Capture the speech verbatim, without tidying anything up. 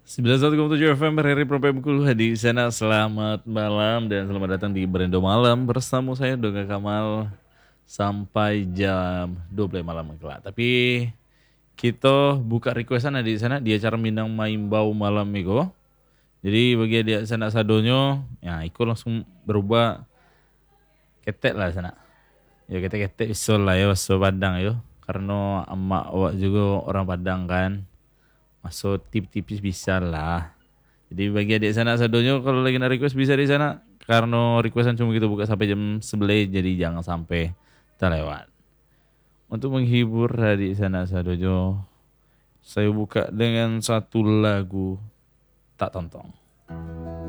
sembilan puluh satu koma tujuh F M R R I Propemku di sana. Selamat malam dan selamat datang di Berendo Malam bersama saya Doga Kamal sampai jam dua belas malam kelak. Tapi kita buka requestan di sana di acara Minang Maimbau malam Miko. Jadi bagi dia sana sadonyo, ya ikut langsung berubah ketek lah sana. Ya ketek-ketek iso lah ya, so Padang yo. Karena emak awak juga orang Padang kan. Masuk tip-tipis bisa lah. Jadi bagi adik sana sadonyo kalau lagi nak request bisa di sana. Karena requestan cuma kita buka sampai jam sebelas jadi jangan sampai terlewat. Untuk menghibur adik sana sadonyo, saya buka dengan satu lagu Tak Tontong.